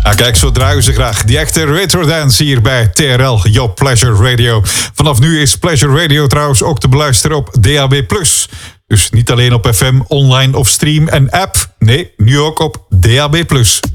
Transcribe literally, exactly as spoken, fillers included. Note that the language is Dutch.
Nou kijk, zo draaien ze graag. Die echte retro dance hier bij T R L, Your Pleasure Radio. Vanaf nu is Pleasure Radio trouwens ook te beluisteren op D A B plus. Dus niet alleen op F M, online of stream en app. Nee, nu ook op D A B plus.